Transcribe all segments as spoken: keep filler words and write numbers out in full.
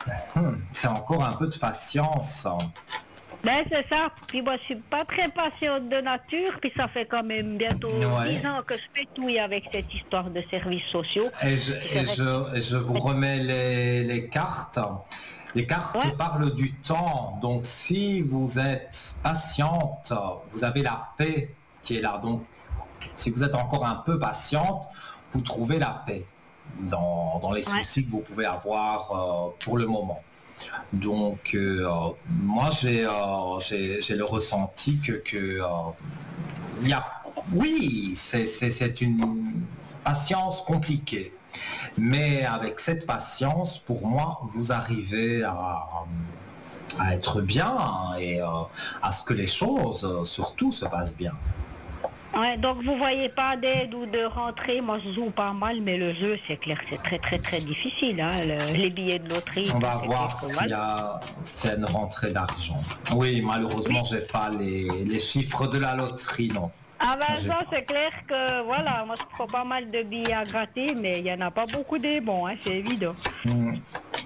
Hum, c'est encore un peu de patience. Ben c'est ça, puis moi je suis pas très patiente de nature, puis ça fait quand même bientôt Ouais. dix ans que je pétouille avec cette histoire de services sociaux. Et je, Puis c'est et vrai je, et je vous remets les, les cartes. Les que- cartes Ouais, parlent du temps. Donc, si vous êtes patiente, vous avez la paix qui est là. Donc, si vous êtes encore un peu patiente, vous trouvez la paix dans, dans les ouais. soucis que vous pouvez avoir euh, pour le moment. Donc, euh, moi, j'ai euh, j'ai j'ai le ressenti que, que euh, il y a, oui, c'est c'est- c'est une patience compliquée. Mais avec cette patience, pour moi, vous arrivez à, à être bien et euh, à ce que les choses, euh, surtout, se passent bien. Ouais, donc vous voyez pas d'aide ou de rentrée, moi je joue pas mal, mais le jeu c'est clair que c'est très très très difficile, hein, le- les billets de loterie, On tout va c'est clair voir que s'il voilà. y a, s'il y a une rentrée d'argent. Oui, malheureusement, Oui. j'ai pas les, les chiffres de la loterie, non. Ah ben J'ai ça pas. c'est clair que voilà, moi je prends pas mal de billets à gratter, mais il y en a pas beaucoup des bons, hein, c'est évident. Hmm.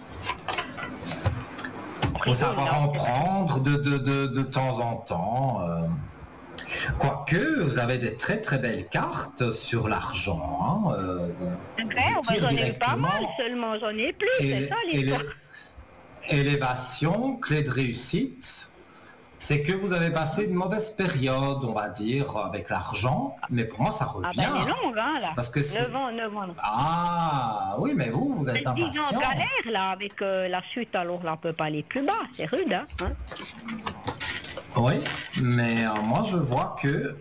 On Faut rigole savoir là, en c'est vrai. prendre de, de, de, de temps en temps. euh. Quoique, vous avez des très très belles cartes sur l'argent. Hein. euh, vous C'est vrai, pouvez oh, ben, tirer j'en ai eu pas mal directement. seulement, j'en ai plus, c'est ça Éle- l'histoire. éle- Élévation, clé de réussite. C'est que vous avez passé une mauvaise période, on va dire, avec l'argent. Mais pour moi, ça Ah ben elle est revient. longue, hein, C'est là. parce que Neuf c'est... ans, neuf ans. Ah, oui, mais vous, vous êtes dix ans de impatiente. galère, là, avec euh, la chute, alors là, on peut pas aller plus bas, c'est rude, hein. Hein. Oui, mais euh, moi, je vois que,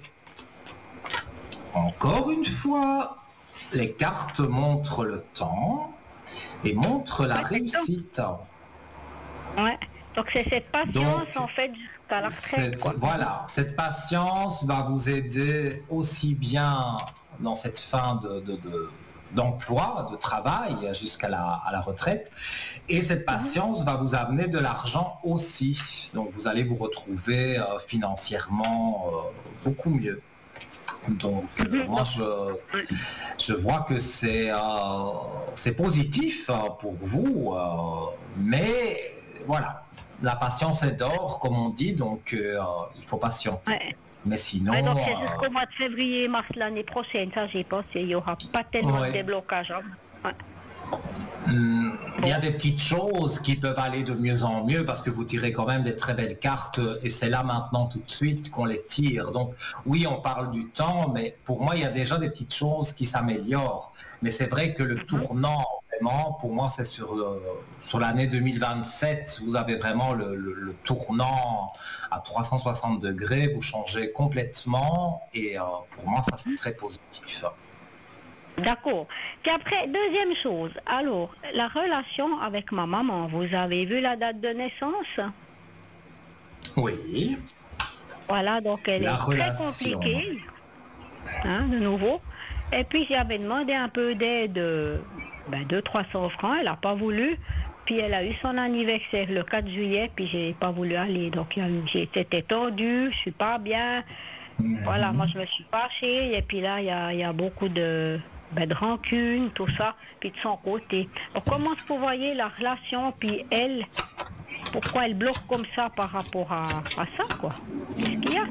encore une fois, les cartes montrent le temps et montrent la Ouais, c'est ça. réussite. Ouais. Donc c'est cette patience, Donc, en fait, jusqu'à la retraite, cette, quoi. voilà, cette patience va vous aider aussi bien dans cette fin de, de- de- d'emploi, de travail jusqu'à la, à la retraite. Et cette Mhm. patience va vous amener de l'argent aussi. Donc vous allez vous retrouver euh, financièrement euh, beaucoup mieux. Donc euh, Mhm. moi Donc, je, ouais. je vois que c'est, euh, c'est positif euh, pour vous, euh, mais voilà, la patience est d'or, comme on dit, donc euh, il faut patienter. Ouais. Mais Ouais, donc sinon, c'est jusqu'au mois de février, mars l'année prochaine, ça j'ai pensé, il y aura pas euh, tellement de ouais. déblocage, hein. Ouais. Hum, il y a Bon. des petites choses qui peuvent aller de mieux en mieux parce que vous tirez quand même des très belles cartes et c'est là maintenant tout de suite qu'on les tire. Donc oui, on parle du temps, mais pour moi, il y a déjà des petites choses qui s'améliorent. Mais c'est vrai que le Mhm. tournant, vraiment, pour moi, c'est sur, euh, sur l'année deux mille vingt-sept. Vous avez vraiment le, le- le tournant à trois cent soixante degrés, vous changez complètement et euh, pour moi, ça, c'est très positif. D'accord. Puis après, deuxième chose, alors, la relation avec ma maman, vous avez vu la date de naissance? Oui, Voilà, donc elle la est très relation. compliquée, hein, de nouveau. Et puis j'avais demandé un peu d'aide, euh, ben, deux trois cents francs, elle n'a pas voulu. Puis elle a eu son anniversaire le quatre juillet, puis j'ai pas voulu aller. Donc il y a eu- j'ai été tendue, je suis pas bien. Voilà, moi Mhm. je me suis fâchée, et puis là il y a, il y a beaucoup de, ben, de rancune, tout ça, puis de son côté. Donc comment est-ce que vous voyez la relation, puis elle, pourquoi elle bloque comme ça par rapport à, à ça, quoi? Qu'est-ce qu'il y a?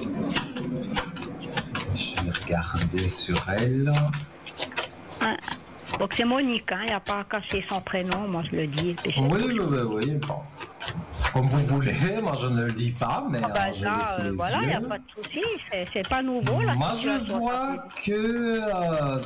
Je vais regarder sur elle. Hein. Donc c'est Monique, hein, il n'y a pas à cacher son prénom, moi je le dis, et puis c'est Oui, tout. oui, oui, oui. Bon. Comme vous voulez, moi je ne le dis pas, mais Ah euh, ben je l'ai là, sous euh, les voilà, il n'y a yeux. pas de souci, c'est c'est pas nouveau la Moi je situation, ça fait... vois que, euh,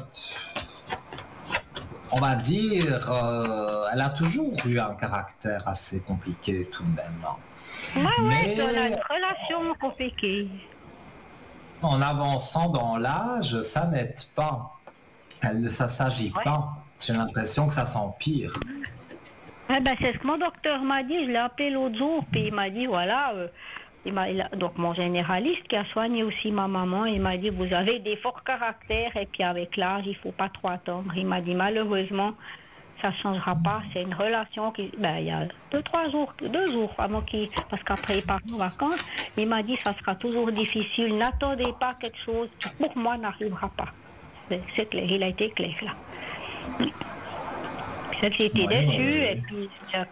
on va dire, euh, elle a toujours eu un caractère assez compliqué tout de même. Ouais, ouais, on a Mais une relation compliquée. en avançant dans l'âge, ça n'aide pas. Elle ne ça s'agit Ouais. pas. J'ai l'impression que ça s'empire. Eh ben, c'est ce que mon docteur m'a dit, je l'ai appelé l'autre jour, puis il m'a dit, voilà, euh, il m'a, il a- donc mon généraliste qui a soigné aussi ma maman, il m'a dit, vous avez des forts caractères, et puis avec l'âge, il faut pas trop attendre. Il m'a dit, malheureusement, ça ne changera pas, c'est une relation qui, ben, il y a deux, trois jours, deux jours avant qu'il, parce qu'après il part en vacances, il m'a dit, ça sera toujours difficile, n'attendez pas quelque chose qui, pour moi, n'arrivera pas. C'est, c'est clair, il a été clair, là. C'est que j'ai été Oui, oui, déçue, et oui. puis, euh,